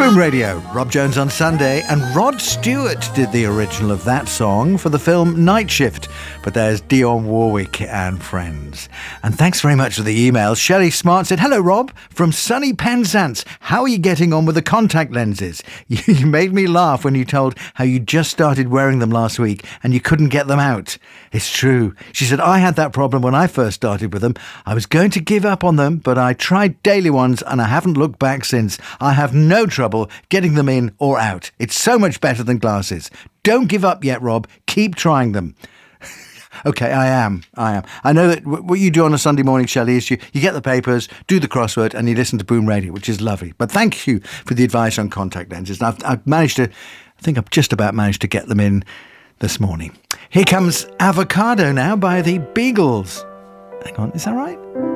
Boom Radio, Rob Jones on Sunday, and Rod Stewart did the original of that song for the film Night Shift. But there's Dionne Warwick and friends. And thanks very much for the email. Shelley Smart said, "Hello Rob, from sunny Penzance. How are you getting on with the contact lenses? You made me laugh when you told how you just started wearing them last week and you couldn't get them out. It's true." She said, "I had that problem when I first started with them. I was going to give up on them, but I tried daily ones and I haven't looked back since. I have no trouble getting them in or out. It's so much better than glasses. Don't give up yet, Rob. Keep trying them." Okay, I am. I know that what you do on a Sunday morning, Shelley, is you get the papers, do the crossword, and you listen to Boom Radio, which is lovely. But thank you for the advice on contact lenses. I've just about managed to get them in this morning. Here comes Avocado now by the Beagles. Hang on, is that right?